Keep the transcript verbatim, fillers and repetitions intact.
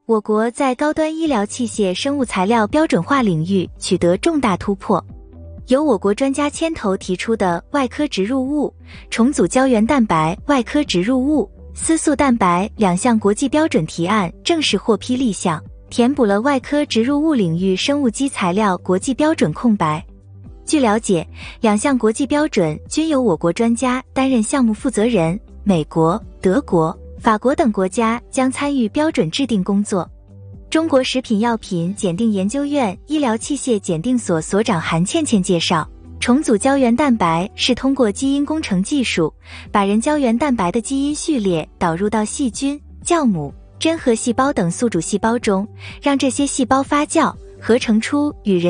我国在高端医疗器械生物材料标准化领域取得重大突破。由我国专家牵头提出的外科植入物、重组胶原蛋白外科植入物、丝素蛋白两项国际标准提案正式获批立项，填补了外科植入物领域生物基材料国际标准空白。据了解，两项国际标准均由我国专家担任项目负责人，美国、德国、法国等国家将参与标准制定工作。中国食品药品检定研究院医疗器械检定所所长韩倩倩介绍，重组胶原蛋白是通过基因工程技术，把人胶原蛋白的基因序列导入到细菌、酵母、真核细胞等宿主细胞中，让这些细胞发酵，合成出与人